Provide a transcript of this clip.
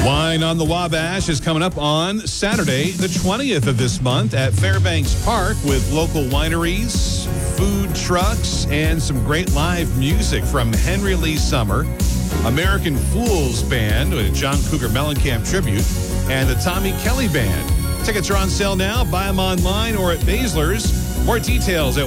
Wine on the Wabash is coming up on Saturday, the 20th of this month at Fairbanks Park with local wineries, food trucks, and some great live music from Henry Lee Summer, American Fools Band with a John Cougar Mellencamp tribute, and the Tommy Kelly Band. Tickets are on sale now. Buy them online or at Baszler's. More details at